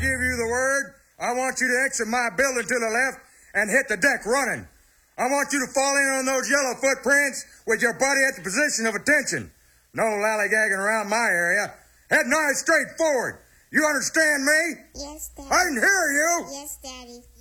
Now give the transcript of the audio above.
give you the word, I want you to exit my building to the left and hit the deck running. I want you to fall in on those yellow footprints with your body at the position of attention. No lollygagging around my area. Head nice straight forward. You understand me? Yes, Daddy. I didn't hear you. Yes, Daddy.